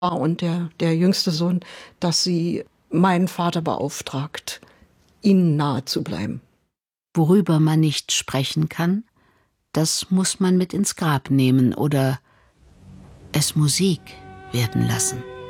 und der jüngste Sohn, dass sie meinen Vater beauftragt, ihnen nahe zu bleiben. Worüber man nicht sprechen kann, das muss man mit ins Grab nehmen oder es Musik werden lassen.